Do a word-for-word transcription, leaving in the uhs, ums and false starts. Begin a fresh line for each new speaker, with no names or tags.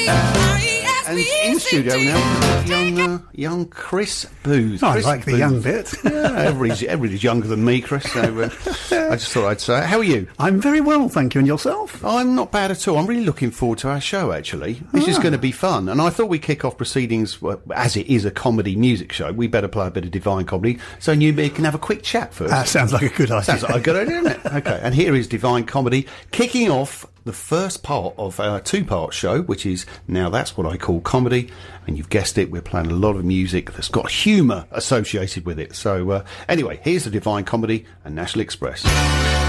And in the studio now, young uh, young Chris Booth.
Oh,
Chris
I like the
Booth.
young bit.
Yeah, everybody's, everybody's younger than me, Chris, so uh, I just thought I'd say, how are you?
I'm very well, thank you. And yourself?
I'm not bad at all. I'm really looking forward to our show, actually. This
Ah.
is going to be fun. And I thought we'd kick off proceedings, well, as it is a comedy music show, we better play a bit of Divine Comedy, so you and me can have a quick chat first.
That sounds like a good idea.
Sounds like a good idea, doesn't it? Okay, and here is Divine Comedy, kicking off the first part of our two-part show, which is Now That's What I Call Comedy. And you've guessed it, we're playing a lot of music that's got humour associated with it. So, uh, anyway, here's the Divine Comedy and National Express.